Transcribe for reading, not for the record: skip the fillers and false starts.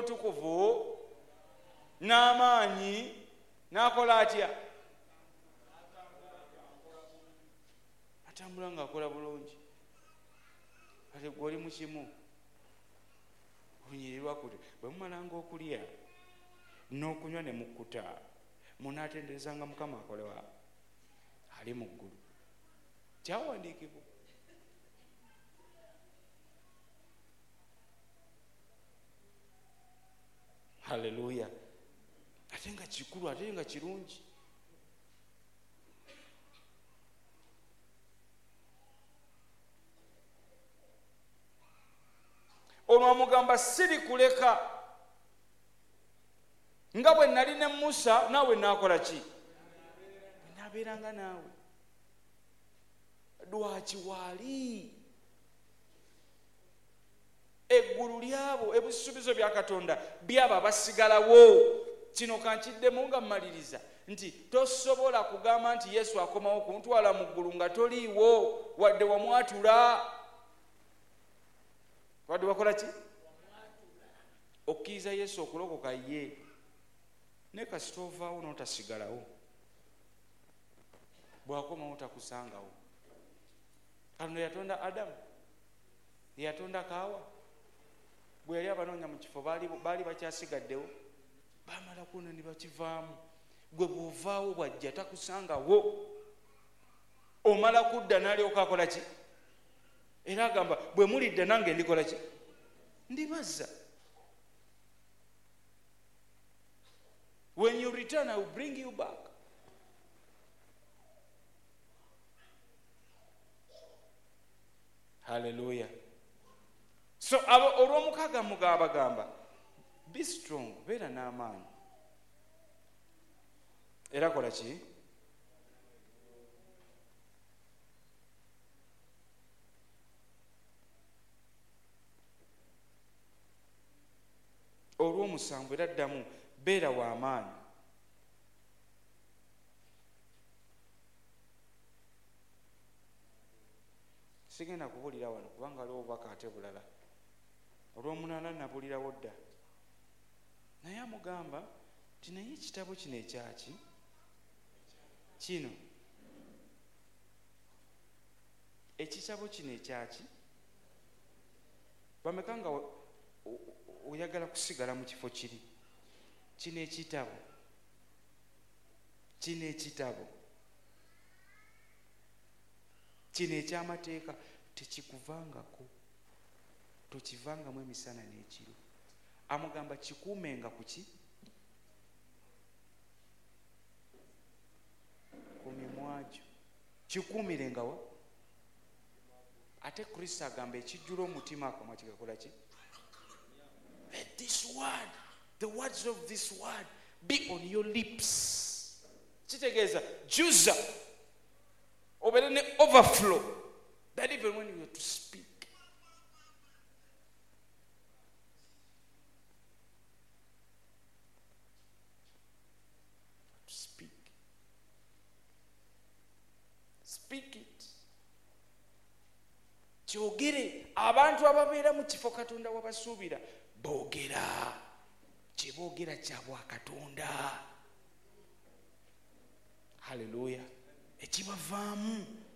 obutukuvu n'amaanyi n'akola atya? Atambula ng'akola bulungi. Ate gwe oli mu kimu onyirirwa kuti bwe mumalanga okulya n'okunywa ne mukkuta munaatenderezanga Mukama akolewa ali mu ggulu. Kyawandiikibwa. Haleluya. Ate nga kikulu, ate nga kirungi. Olwo amugamba siri kuleka nga bwe nali ne Musa naawe naakola ki? Naabeeranga naawe. Lwaki waali eggulu lyabo ebisuubizo bya Katonda byabo abasigalawo. Kino kankiddemu nga mmaliriza nti tosobola kugamba nti Yesu akomawo kuntwala mu ggulu nga toliiwo wadde wamwatula. Wadde wakola ki? Okkiriza Yesu okulokoka ye. Ne kasita ovaawo n'otasigalawo, bw'akomawo takusangawo. Katonda yatonda Adamu, yatonda Kaawa. Bwe yali abanoonya mu kifo baali bakyasigaddewo, baamala kuona ne bakivaamu. Gwe bw'ovaawo bw'ajja takusangawo. Omala kudda n'alyoka akola ki? Era agamba bwe mulidda nange ndikola ki? Ndibazza. When you return, I will bring you back. Hallelujah. So olw'omukaaga mugamba be strong, beera n'amaanyi. Era kola ki? Olw'omusanvu era ddamu beera w'amaanyi. Sigenda kubulira wano kubanga aliwo obubaka ate bulala. Olw'omunaana nabulirawo dda. Naye amugamba nti naye ekitabo kino ekyaki? Kino. Ekitabo kino ekyaki? Bameka nga oyagala kusigala mu kifo kiri? Kino ekitabo. Kino ekitabo. Kino eky'amateeka tekikuvangako. Tokivangamu emisana n'ekiro. Amugamba kikuumenga ku ki? Ku mimwa gyo. Kikuumirenga wa? Ate Kristo agamba ekijjula omutima akamwa kigakola ki? Let this word, the words of this word be on your lips. Kitegeeza juza obeere ne overflow that even when you are to speak. Speak it. Kyogere. Abantu ababeera mu kifo Katonda wabasuubira boogera. Kye boogera kya bwa Katonda. Haleluya. Ekibavaamu